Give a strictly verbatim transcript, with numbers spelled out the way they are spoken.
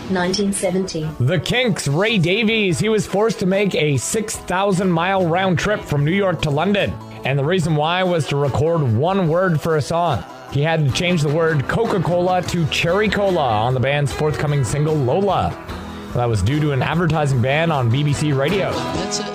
nineteen seventy. The Kinks' Ray Davies, he was forced to make a six thousand mile round trip from New York to London. And the reason why was to record one word for a song. He had to change the word Coca-Cola to Cherry Cola on the band's forthcoming single, Lola. That was due to an advertising ban on B B C Radio.